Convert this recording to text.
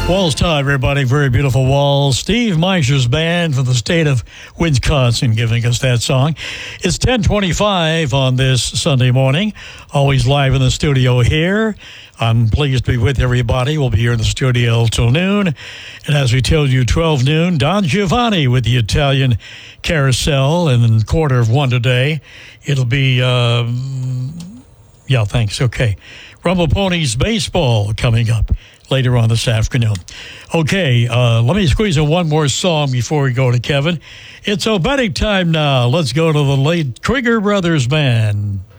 Walls Time, everybody. Very beautiful Walls. Steve Meischer's band from the state of Wisconsin giving us that song. It's 10:25 on this Sunday morning. Always live in the studio here. I'm pleased to be with everybody. We'll be here in the studio till noon. And as we told you, 12 noon, Don Giovanni with the Italian Carousel. And then 1:15 today, it'll be, thanks. Okay. Rumble Ponies baseball coming up later on this afternoon. Okay, let me squeeze in one more song before we go to Kevin. It's Obetic time now. Let's go to the late Trigger Brothers Band.